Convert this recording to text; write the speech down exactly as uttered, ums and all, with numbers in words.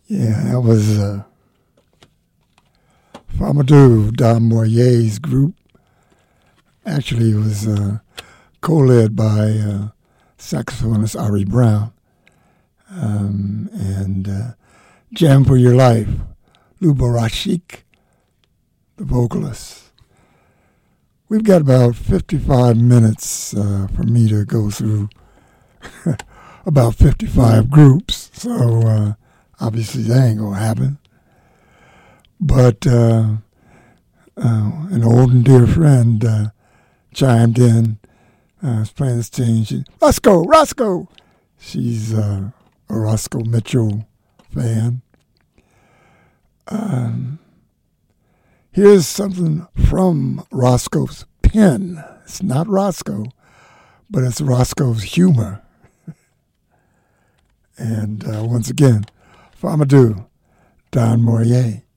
Yeah, that was uh, Farmadou, Don Moyer's group. Actually, it was uh, co-led by uh, saxophonist Ari Brown. Um, and uh, Jam for Your Life, Lubo Rashik, the vocalist. We've got about fifty-five minutes uh, for me to go through about fifty-five groups, so uh, obviously that ain't going to happen. But uh, uh, an old and dear friend uh, chimed in, uh, was playing this tune. She, Roscoe, Roscoe! She's uh, a Roscoe Mitchell fan. Um, here's something from Roscoe's pen. It's not Roscoe, but it's Roscoe's humor. And uh, once again, Farmadou, Don Moyer.